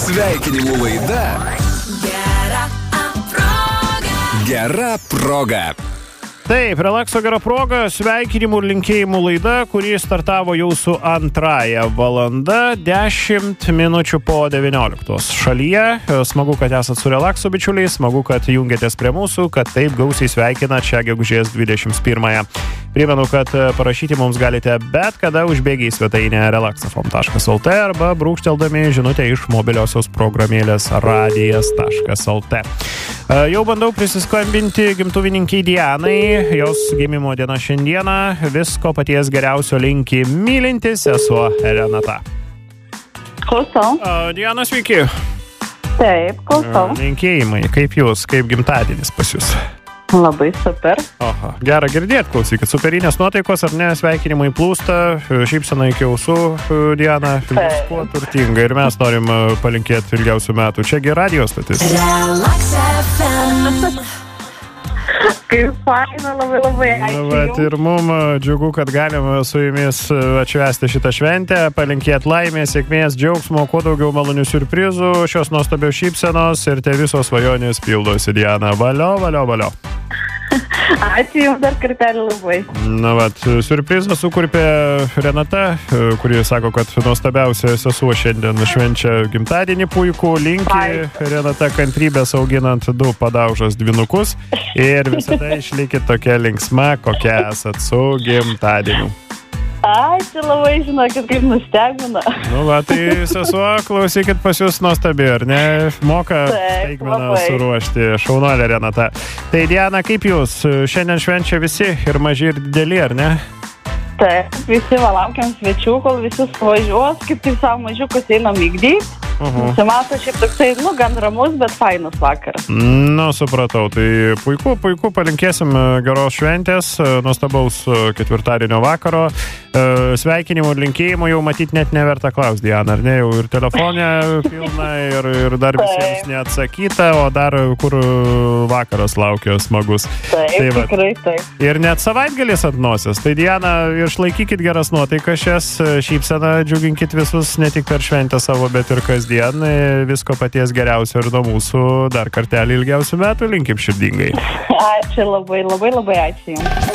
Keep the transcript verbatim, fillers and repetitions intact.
Sveikinimų laida Gera proga. Gera proga. Taip, relakso gera proga, sveikinimų ir linkėjimų laida, kuri startavo jau su antrąją valandą, dešimt minučių po devynioliktos šalyje. Smagu, kad esat su relakso bičiuliais, smagu, kad jungiatės prie mūsų, kad taip gausiai sveikina čia gegužės dvidešimt pirmąją. Primenu, kad parašyti mums galite bet kada užbėgę į svetainę relaxafm taškas lt arba brūkšteldami žinutę iš mobiliosios programėlės radijas taškas lt. Jau bandau prisiskambinti gimtuvininkiai Dianai, jos gimimo diena šiandieną, visko paties geriausio linki mylinti sesuo Renata. Klausau. Diana, sveiki. Taip, klausau. Linkėjimai, kaip jūs, kaip gimtadienis pas jūs? Labai super. Aha, gera girdėt, klausykit, superinės nuotaikos, ar ne, sveikinimai plūsta, šypsena iki ausų, Diana, kuo turtinga ir mes norim palinkėti ilgiausių metų. Čiagi radijos stotis. Relax F M. Kaip faina, labai labai ačiū. Bet ir mum džiugu, kad galime su jumis atšvęsti šitą šventę, palinkėti laimės, sėkmės, džiaugsmo, kuo daugiau malonių siurprizų, šios nuostabios šypsenos ir te visos svajonės pildosi, Diana. Valio, valio, valio. Ačiū jums dar kartelį labai. Na, vat, siurprizą sukurpė Renata, kuri sako, kad nuostabiausia sesuo šiandien švenčia gimtadienį puikų. Linki Renata kantrybės auginant du padaužas dvinukus ir visada išlikit tokia linksma, kokia esat su gimtadieniu. Ačiū labai, žinokit, kaip nustebina. Nu, va, tai sesuo, klausykit, pas jūs nuostabi, ar ne? Moka staigmeną suruošti, šaunuolė Renata. Tai Diana, kaip jūs? Šiandien švenčia visi, ir maži, ir dideli, ar ne? Taip, visi va laukiam svečių, kol visi suvažiuos, kaip tik savo mažiukus einam vykdyti. Uh-huh. Simato šiaip toksai, nu, gan ramus, bet fainas vakaras. Nu, supratau, tai puiku, puiku, palinkėsim geros šventės, nuostabaus ketvirtadienio vakaro. Sveikinimų ir linkėjimų jau matyt net neverta klaus, Diana, ar ne? Jau ir telefonė pilna, ir, ir dar visiems neatsakyta, o dar kur vakaras laukia smagus. Taip, tai va, tikrai taip. Ir net savaitgalis ant nosies. Tai Diana, išlaikykit geras nuotaikas šias, šypseną, džiuginkit visus ne tik per šventę savo, bet ir kasdien. Visko paties geriausio ir nuo mūsų dar kartelį ilgiausių metų linkim širdingai. Ačiū labai, labai, labai ačiū jums.